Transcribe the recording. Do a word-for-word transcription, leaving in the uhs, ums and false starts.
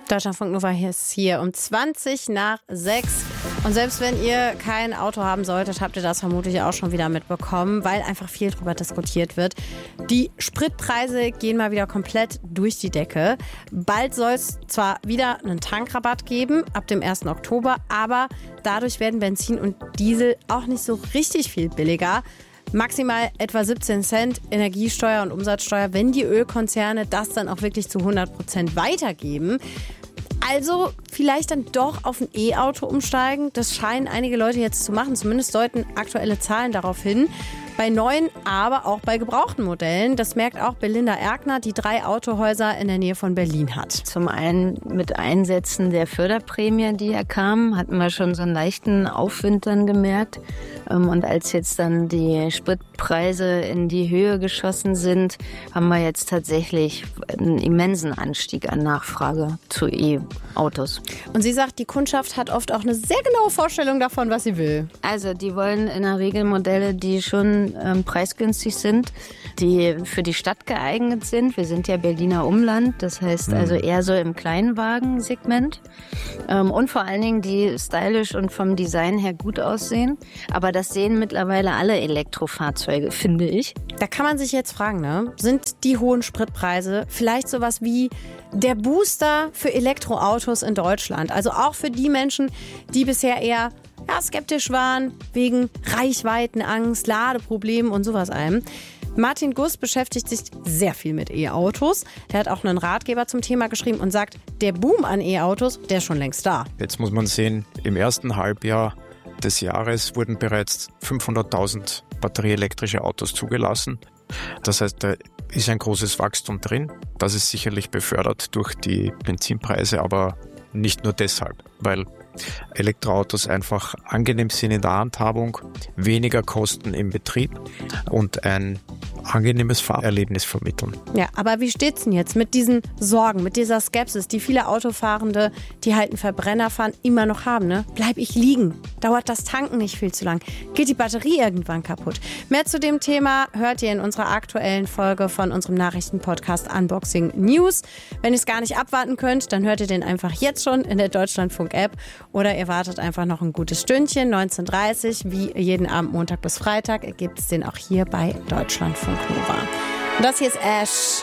Deutschlandfunk Nova ist hier um zwanzig nach sechs. Und selbst wenn ihr kein Auto haben solltet, habt ihr das vermutlich auch schon wieder mitbekommen, weil einfach viel drüber diskutiert wird. Die Spritpreise gehen mal wieder komplett durch die Decke. Bald soll es zwar wieder einen Tankrabatt geben, ab dem ersten Oktober, aber dadurch werden Benzin und Diesel auch nicht so richtig viel billiger. Maximal etwa siebzehn Cent Energiesteuer und Umsatzsteuer, wenn die Ölkonzerne das dann auch wirklich zu hundert Prozent weitergeben. Also vielleicht dann doch auf ein E-Auto umsteigen. Das scheinen einige Leute jetzt zu machen. Zumindest deuten aktuelle Zahlen darauf hin. Bei neuen, aber auch bei gebrauchten Modellen. Das merkt auch Belinda Erkner, die drei Autohäuser in der Nähe von Berlin hat. Zum einen mit Einsätzen der Förderprämie, die ja kamen, hatten wir schon so einen leichten Aufwind dann gemerkt. Und als jetzt dann die Spritpreise in die Höhe geschossen sind, haben wir jetzt tatsächlich einen immensen Anstieg an Nachfrage zu E-Autos. Und sie sagt, die Kundschaft hat oft auch eine sehr genaue Vorstellung davon, was sie will. Also die wollen in der Regel Modelle, die schon ähm, preisgünstig sind, die für die Stadt geeignet sind. Wir sind ja Berliner Umland, das heißt also eher so im Kleinwagensegment. Ähm, und vor allen Dingen, die stylisch und vom Design her gut aussehen. Aber das sehen mittlerweile alle Elektrofahrzeuge, finde ich. Da kann man sich jetzt fragen, ne? Sind die hohen Spritpreise vielleicht sowas wie der Booster für Elektroautos in Deutschland? Also auch für die Menschen, die bisher eher ja, skeptisch waren, wegen Reichweitenangst, Ladeproblemen und sowas allem. Martin Guss beschäftigt sich sehr viel mit E-Autos. Der hat auch einen Ratgeber zum Thema geschrieben und sagt, der Boom an E-Autos, der ist schon längst da. Jetzt muss man sehen, im ersten Halbjahr des Jahres wurden bereits fünfhunderttausend batterieelektrische Autos zugelassen. Das heißt, da ist ein großes Wachstum drin. Das ist sicherlich befördert durch die Benzinpreise, aber nicht nur deshalb, weil Elektroautos einfach angenehm sind in der Handhabung, weniger Kosten im Betrieb und ein angenehmes Fahrerlebnis vermitteln. Ja, aber wie steht's denn jetzt mit diesen Sorgen, mit dieser Skepsis, die viele Autofahrende, die halt einen Verbrenner fahren, immer noch haben, ne? Bleib ich liegen? Dauert das Tanken nicht viel zu lang? Geht die Batterie irgendwann kaputt? Mehr zu dem Thema hört ihr in unserer aktuellen Folge von unserem Nachrichtenpodcast Unboxing News. Wenn ihr es gar nicht abwarten könnt, dann hört ihr den einfach jetzt schon in der Deutschlandfunk-App oder ihr wartet einfach noch ein gutes Stündchen, neunzehn Uhr dreißig, wie jeden Abend Montag bis Freitag, gibt es den auch hier bei Deutschlandfunk Nova. Und das hier ist Ash.